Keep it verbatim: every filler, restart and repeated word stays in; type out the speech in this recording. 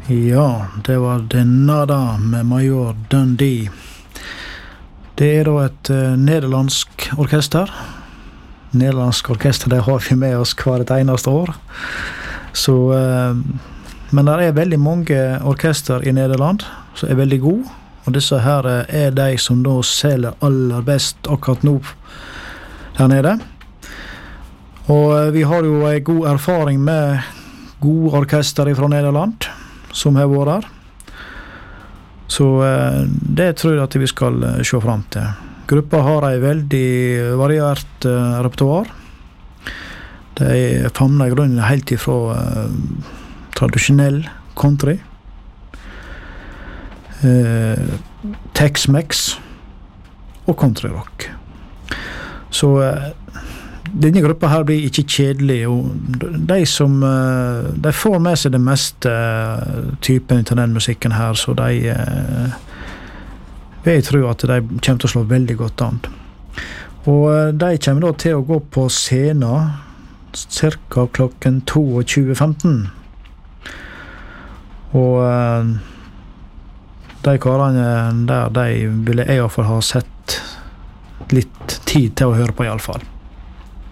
Ja, det var Denada med Major Dundee. Det er da et uh, nederlandsk orkester. Nederlandsk orkester, det har vi med oss hver et eneste år. Så, uh, men det er veldig mange orkester i Nederland som er veldig gode. Og disse her uh, er de som da selger aller best akkurat nå der nede. Og uh, vi har jo en god erfaring med gode orkester fra Nederland som har vært her. Så eh, det tror jeg at vi skal eh, se frem til. Gruppa har en veldig variert eh, repertoar. De famler i grunnen helt ifra eh, tradisjonell country, eh, Tex-Mex og country rock. Så eh, denne gruppa her blir ikke kjedelig, og de som de får med seg det meste typen til den musikken her, så de jeg tror at de kommer til å slå veldig godt an. Og de kommer da til å gå på scenen cirka klokken tjueto femten. Og de karene der, de ville jeg i hvert fall ha sett litt tid til å høre på i alle fall.